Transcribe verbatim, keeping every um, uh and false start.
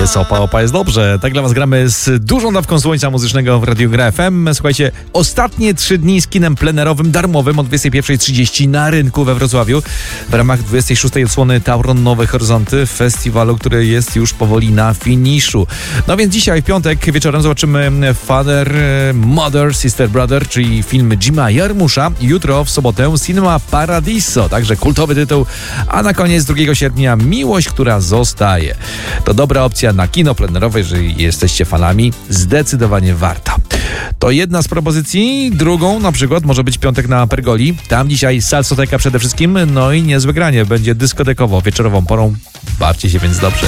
Jest opa, opa, jest dobrze. Tak dla was gramy z dużą dawką słońca muzycznego w Radiu Gra F M. Słuchajcie, ostatnie trzy dni z kinem plenerowym, darmowym o dwudziestej pierwszej trzydzieści na rynku we Wrocławiu w ramach dwudziestej szóstej odsłony Tauron Nowe Horyzonty, festiwalu, który jest już powoli na finiszu. No więc dzisiaj w piątek wieczorem zobaczymy Father, Mother, Sister, Brother, czyli film Jima Jarmusza. Jutro w sobotę Cinema Paradiso, także kultowy tytuł, a na koniec drugiego sierpnia Miłość, która zostaje. To dobra opcja na kino plenerowe, jeżeli jesteście fanami, zdecydowanie warto. To jedna z propozycji. Drugą na przykład może być piątek na Pergoli. Tam dzisiaj salsoteka przede wszystkim, no i niezłe granie. Będzie dyskotekowo, wieczorową porą. Bawcie się więc dobrze.